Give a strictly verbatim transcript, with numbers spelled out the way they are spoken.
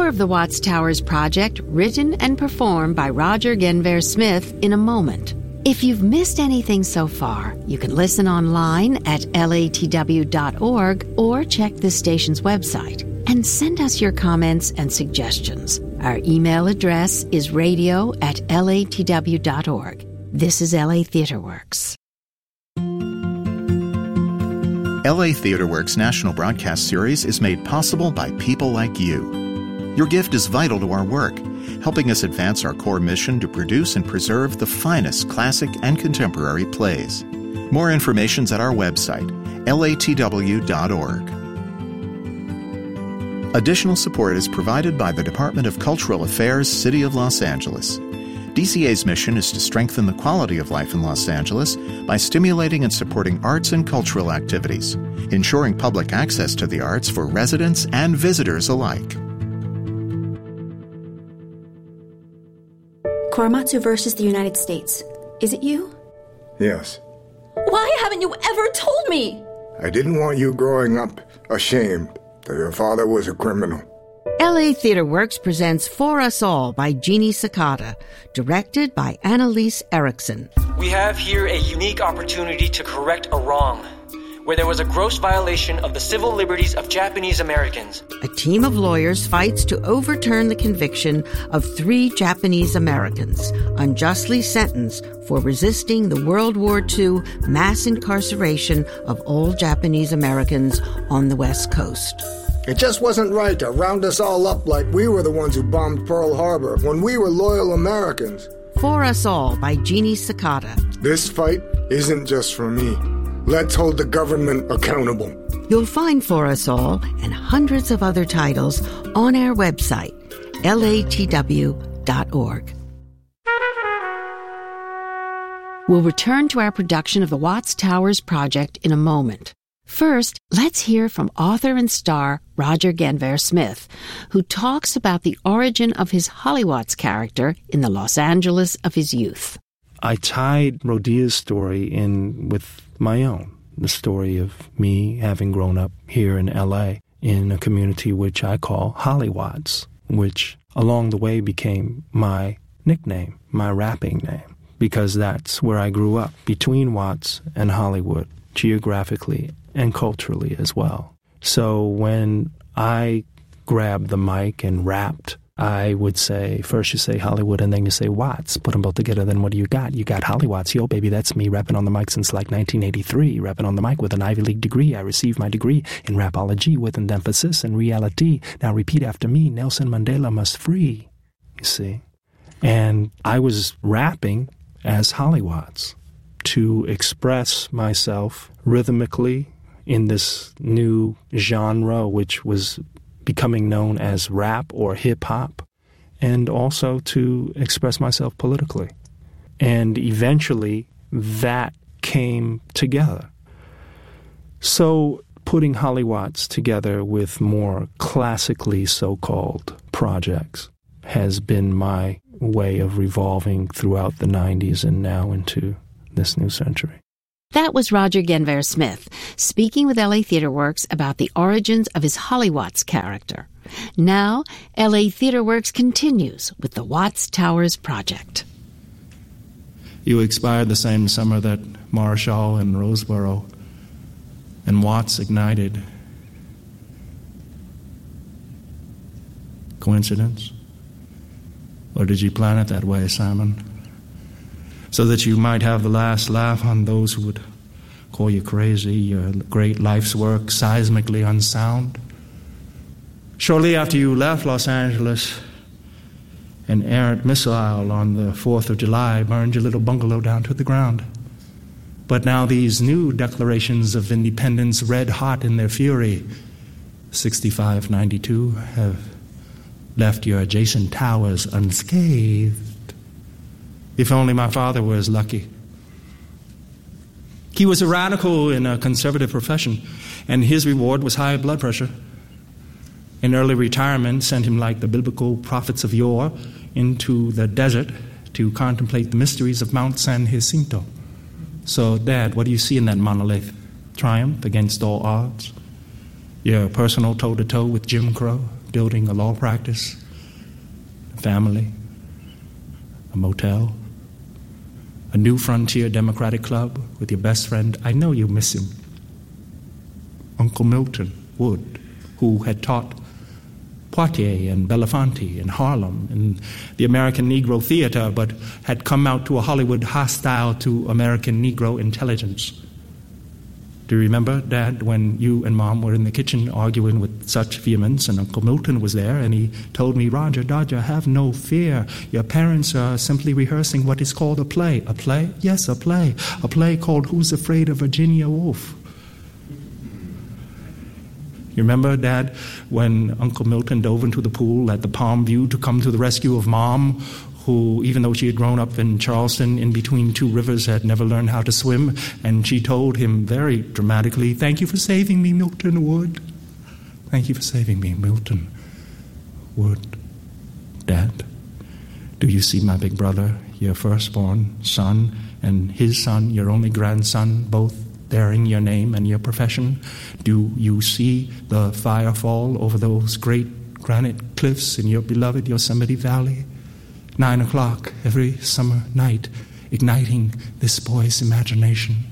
more of the Watts Towers Project, written and performed by Roger Guenveur Smith, in a moment. If you've missed anything so far, you can listen online at L A T W dot org or check the station's website and send us your comments and suggestions. Our email address is radio at L A T W dot org. This is L A Theatre Works. L A Theatre Works National Broadcast Series is made possible by people like you. Your gift is vital to our work, helping us advance our core mission to produce and preserve the finest classic and contemporary plays. More information's at our website, L A T W dot org. Additional support is provided by the Department of Cultural Affairs, City of Los Angeles. D C A's mission is to strengthen the quality of life in Los Angeles by stimulating and supporting arts and cultural activities, ensuring public access to the arts for residents and visitors alike. Korematsu versus the United States. Is it you? Yes. Why haven't you ever told me? I didn't want you growing up ashamed that your father was a criminal. L A Theatre Works presents For Us All by Jeannie Sakata, directed by Annalise Erickson. We have here a unique opportunity to correct a wrong, where there was a gross violation of the civil liberties of Japanese Americans. A team of lawyers fights to overturn the conviction of three Japanese Americans unjustly sentenced for resisting the World War Two mass incarceration of all Japanese Americans on the West Coast. It just wasn't right to round us all up like we were the ones who bombed Pearl Harbor when we were loyal Americans. For Us All by Jeannie Sakata. This fight isn't just for me. Let's hold the government accountable. You'll find For Us All and hundreds of other titles on our website, L A T W dot org. We'll return to our production of the Watts Towers Project in a moment. First, let's hear from author and star Roger Guenveur Smith, who talks about the origin of his Hollywatts character in the Los Angeles of his youth. I tied Rodia's story in with my own, the story of me having grown up here in L A in a community which I call Hollywatts, which along the way became my nickname, my rapping name, because that's where I grew up, between Watts and Hollywood, geographically and culturally as well. So when I grabbed the mic and rapped, I would say, first you say Hollywood and then you say Watts. Put them both together, then what do you got? You got Hollywatts. Yo, baby, that's me, rapping on the mic since like nineteen eighty-three. Rapping on the mic with an Ivy League degree. I received my degree in rapology with an emphasis in reality. Now repeat after me, Nelson Mandela must free. You see? And I was rapping as Hollywatts to express myself rhythmically in this new genre, which was becoming known as rap or hip-hop, and also to express myself politically. And eventually, that came together. So putting Hollywatts together with more classically so-called projects has been my way of revolving throughout the nineties and now into this new century. That was Roger Guenveur Smith, speaking with L A Theatre Works about the origins of his Hollywatts character. Now, L A Theatre Works continues with the Watts Towers Project. You expired the same summer that Marshall and Roseboro and Watts ignited. Coincidence? Or did you plan it that way, Simon? So that you might have the last laugh on those who would call you crazy, your great life's work seismically unsound. Shortly after you left Los Angeles, an errant missile on the fourth of July burned your little bungalow down to the ground. But now these new declarations of independence, red hot in their fury, sixty-five ninety-two, have left your adjacent towers unscathed. If only my father were as lucky. He was a radical in a conservative profession, and his reward was high blood pressure. An early retirement sent him like the biblical prophets of yore into the desert to contemplate the mysteries of Mount San Jacinto. So, Dad, what do you see in that monolith? Triumph against all odds? Your personal toe-to-toe with Jim Crow? building a law practice, a family, a motel, a New Frontier Democratic Club with your best friend. I know you miss him. Uncle Milton Wood, who had taught Poitiers and Belafonte and Harlem and the American Negro Theater, but had come out to a Hollywood hostile to American Negro intelligence. Do you remember, Dad, when you and Mom were in the kitchen arguing with such vehemence, and Uncle Milton was there, and he told me, Roger, Dodger, have no fear. Your parents are simply rehearsing what is called a play. A play? Yes, a play. A play called Who's Afraid of Virginia Woolf? You remember, Dad, when Uncle Milton dove into the pool at the Palm View to come to the rescue of Mom, who, even though she had grown up in Charleston in between two rivers, had never learned how to swim, and she told him very dramatically, thank you for saving me, Milton Wood. Thank you for saving me, Milton Wood. Dad, do you see my big brother, your firstborn son, and his son, your only grandson, both bearing your name and your profession? Do you see the fire fall over those great granite cliffs in your beloved Yosemite Valley? Nine o'clock every summer night, igniting this boy's imagination.